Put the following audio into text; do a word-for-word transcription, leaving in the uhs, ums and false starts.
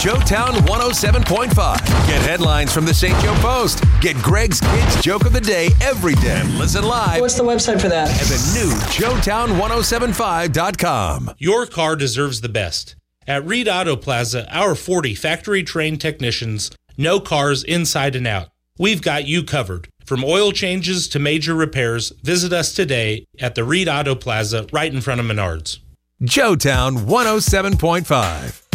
Joetown one oh seven point five. Get headlines from the Saint Joe Post. Get Greg's Kids Joke of the Day every day. Listen live. What's the website for that? At the new Joetown ten seventy-five dot com. Your car deserves the best. At Reed Auto Plaza, our forty factory-trained technicians know cars inside and out. We've got you covered. From oil changes to major repairs, visit us today at the Reed Auto Plaza right in front of Menards. Joetown one oh seven point five.